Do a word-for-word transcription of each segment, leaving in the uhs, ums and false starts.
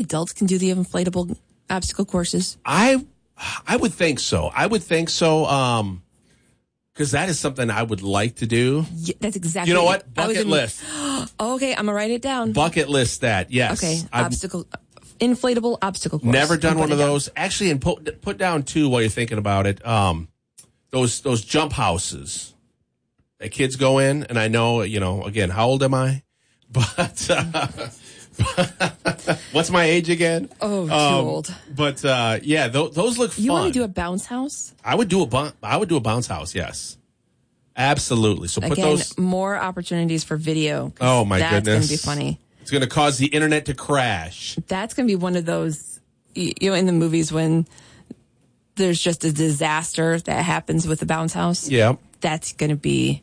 adults can do the inflatable obstacle courses? I I would think so. I would think so. Um, because that is something I would like to do. Yeah, that's exactly. You know what? I was Bucket gonna- list. Okay, I'm gonna write it down. Bucket list that. Yes. Okay, I've obstacle, inflatable obstacle course. never done I'll one put of it down. those. Actually, and put put down too while you're thinking about it. Um, those those jump houses that kids go in, and I know you know. Again, how old am I? But. Uh, what's my age again? Oh, too um, old. But uh, yeah, th- those look fun. You want to do a bounce house? I would do a bun- I would do a bounce house. Yes, absolutely. So put Again, those. more opportunities for video. 'cause Oh my that's goodness, That's going to be funny. It's going to cause the internet to crash. That's going to be one of those, you know, in the movies when there's just a disaster that happens with the bounce house. Yeah. That's going to be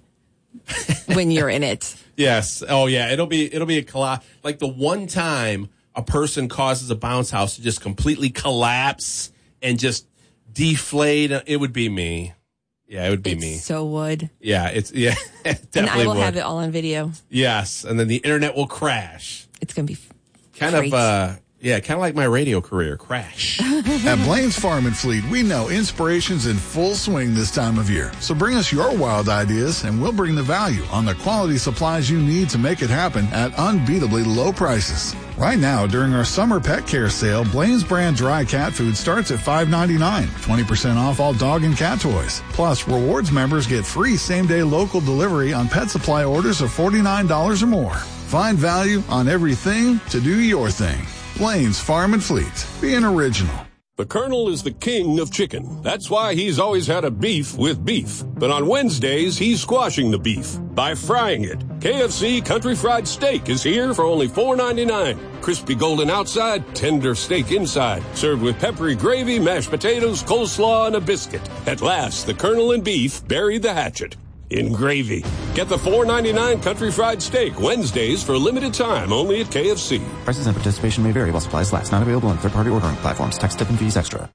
when you're in it. Yes. Oh yeah. It'll be it'll be a colla- like the one time a person causes a bounce house to just completely collapse and just deflate. It would be me. Yeah, it would be It me. so would. Yeah, it's yeah. It definitely And I will would. have it all on video. Yes, and then the internet will crash. It's going to be Kind great. of uh yeah, kind of like my radio career, crash. At Blaine's Farm and Fleet, we know inspiration's in full swing this time of year. So bring us your wild ideas and we'll bring the value on the quality supplies you need to make it happen at unbeatably low prices. Right now, during our summer pet care sale, Blaine's brand dry cat food starts at five ninety-nine, twenty percent off all dog and cat toys. Plus, rewards members get free same-day local delivery on pet supply orders of forty-nine dollars or more. Find value on everything to do your thing. Blaine's Farm and Fleet. Being original. The Colonel is the king of chicken. That's why he's always had a beef with beef. But on Wednesdays, he's squashing the beef by frying it. K F C Country Fried Steak is here for only four ninety-nine. Crispy golden outside, tender steak inside. Served with peppery gravy, mashed potatoes, coleslaw, and a biscuit. At last, the Colonel and beef buried the hatchet in gravy. Get the four ninety-nine Country Fried Steak Wednesdays for a limited time only at K F C. Prices and participation may vary while supplies last. Not available on third-party ordering platforms. Tax, tip, and fees extra.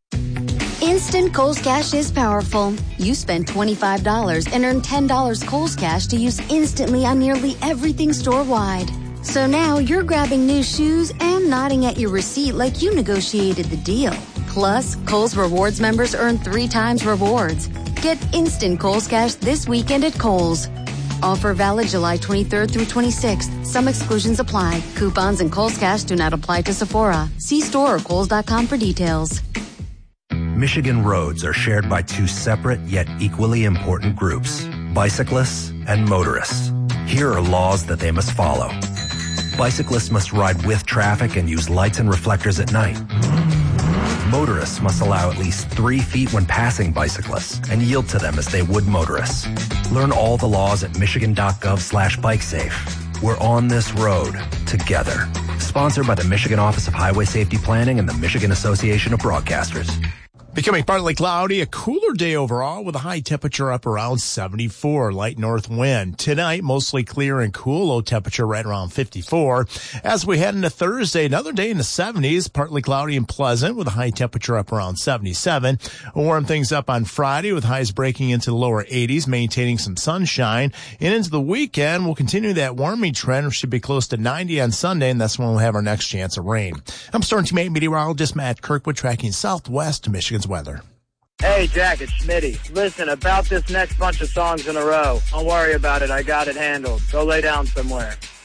Instant Kohl's Cash is powerful. You spend twenty-five dollars and earn ten dollars Kohl's Cash to use instantly on nearly everything store-wide. So now you're grabbing new shoes and nodding at your receipt like you negotiated the deal. Plus, Kohl's Rewards members earn three times rewards. Get instant Kohl's Cash this weekend at Kohl's. Offer valid July twenty-third through twenty-sixth. Some exclusions apply. Coupons and Kohl's Cash do not apply to Sephora. See store or kohls dot com for details. Michigan roads are shared by two separate yet equally important groups, bicyclists and motorists. Here are laws that they must follow. Bicyclists must ride with traffic and use lights and reflectors at night. Motorists must allow at least three feet when passing bicyclists and yield to them as they would motorists. Learn all the laws at michigan.gov slash bike safe. We're on this road together. Sponsored by the Michigan Office of Highway Safety Planning and the Michigan Association of Broadcasters. Becoming partly cloudy, a cooler day overall with a high temperature up around seventy-four, light north wind. Tonight, mostly clear and cool, low temperature right around fifty-four. As we head into Thursday, another day in the seventies, partly cloudy and pleasant with a high temperature up around seventy-seven. We'll warm things up on Friday with highs breaking into the lower eighties, maintaining some sunshine. And into the weekend, we'll continue that warming trend, which should be close to ninety on Sunday, and that's when we'll have our next chance of rain. I'm Storm Team eight meteorologist Matt Kirkwood, tracking southwest Michigan's weather. Hey, Jack, it's Schmitty. Listen, about this next bunch of songs in a row, don't worry about it. I got it handled. Go lay down somewhere.